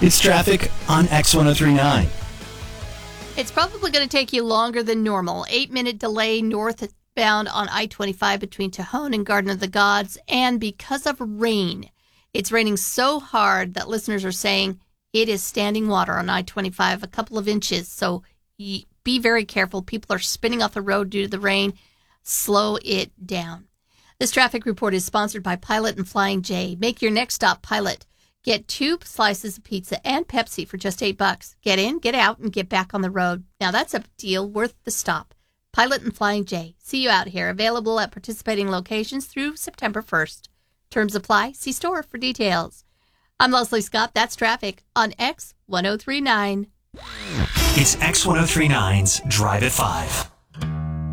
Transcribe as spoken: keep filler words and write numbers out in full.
It's traffic on X ten thirty-nine. It's probably going to take you longer than normal. Eight-minute delay northbound on I twenty-five between Tejon and Garden of the Gods. And because of rain, it's raining so hard that listeners are saying it is standing water on I twenty-five, a couple of inches. So be very careful. People are spinning off the road due to the rain. Slow it down. This traffic report is sponsored by Pilot and Flying J. Make your next stop Pilot. Get two slices of pizza and Pepsi for just eight bucks. Get in, get out, and get back on the road. Now that's a deal worth the stop. Pilot and Flying J. See you out here. Available at participating locations through September first. Terms apply. See store for details. I'm Leslie Scott. That's traffic on X ten thirty-nine. It's X ten thirty-nine's Drive at five.